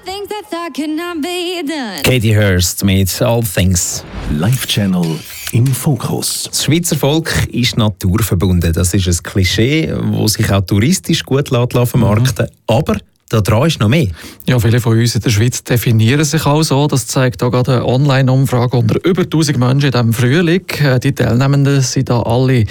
Katie Hurst mit All Things. Live-Channel im Fokus. Das Schweizer Volk ist naturverbunden. Das ist ein Klischee, das sich auch touristisch gut vermarkten lässt. Aber daran ist noch mehr. Ja, viele von uns in der Schweiz definieren sich auch so. Das zeigt auch gerade eine Online-Umfrage unter über 1000 Menschen in diesem Frühling. Die Teilnehmenden waren da alle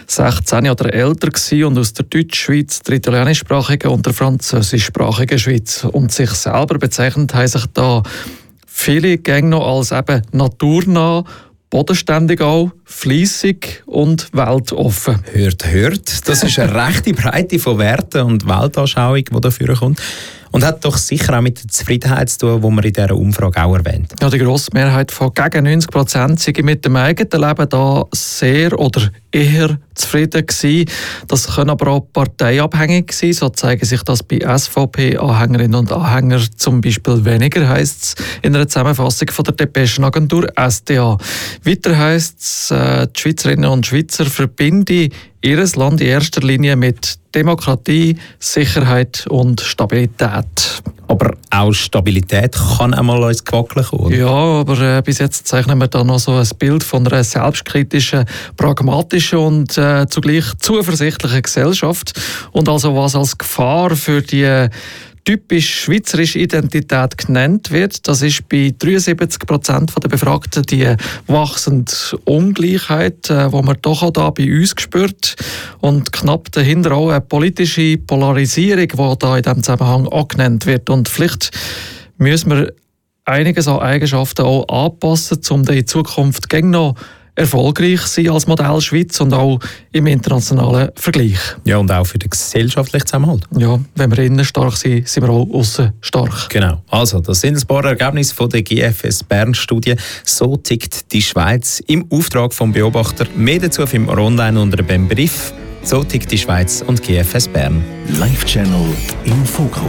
16 oder älter gewesen und aus der Deutschschweiz, der italienischsprachigen und der französischsprachigen Schweiz. Und sich selber bezeichnet haben sich da viele Gänge noch als eben naturnah, bodenständig auch, fleissig und weltoffen. Hört. Das ist eine rechte Breite von Werten und Weltanschauung, die dafür kommt. Und hat doch sicher auch mit der Zufriedenheit zu tun, die man in dieser Umfrage auch erwähnt. Ja, die grosse Mehrheit von gegen 90% sind mit dem eigenen Leben da sehr oder eher zufrieden gewesen. Das kann aber auch parteiabhängig sein. So zeigen sich das bei SVP-Anhängerinnen und Anhängern zum Beispiel weniger, heisst es in einer Zusammenfassung von der Depeschenagentur SDA. Weiter heisst es, die Schweizerinnen und Schweizer verbinden ihr Land in erster Linie mit Demokratie, Sicherheit und Stabilität. Aber auch Stabilität kann einmal ins Gewackeln kommen, oder? Ja, aber bis jetzt zeichnen wir da noch so ein Bild von einer selbstkritischen, pragmatischen und zugleich zuversichtlichen Gesellschaft. Und also was als Gefahr für die typisch schweizerische Identität genannt wird, das ist bei 73% der Befragten die wachsende Ungleichheit, die man doch auch da bei uns spürt. Und knapp dahinter auch eine politische Polarisierung, die da in diesem Zusammenhang auch genannt wird. Und vielleicht müssen wir einiges an Eigenschaften auch anpassen, um in Zukunft gegen noch erfolgreich sein als Modell Schweiz und auch im internationalen Vergleich. Ja, und auch für den gesellschaftlichen Zusammenhalt. Ja, wenn wir innen stark sind, sind wir auch aussen stark. Genau. Also, das sind ein paar Ergebnisse von der GFS Bern-Studie. So tickt die Schweiz im Auftrag vom Beobachter. Mehr dazu finden wir online unter dem Begriff «So tickt die Schweiz» und GFS Bern. Live-Channel im Fokus.